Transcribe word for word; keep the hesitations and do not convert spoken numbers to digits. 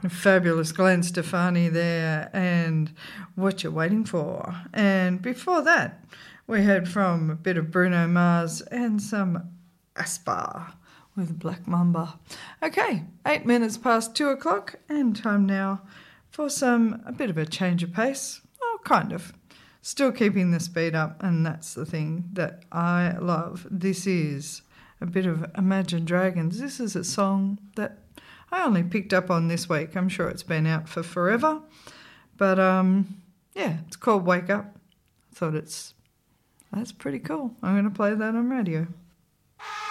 Fabulous Glenn Stefani there, and What You're Waiting For. And before that, we heard from a bit of Bruno Mars and some Aspar with Black Mamba. Okay, eight minutes past two o'clock, and time now for some a bit of a change of pace. Oh, kind of. Still keeping the speed up, and that's the thing that I love. This is a bit of Imagine Dragons. This is a song that I only picked up on this week. I'm sure it's been out for forever. But, um, yeah, it's called Wake Up. I thought it's, that's pretty cool. I'm going to play that on radio.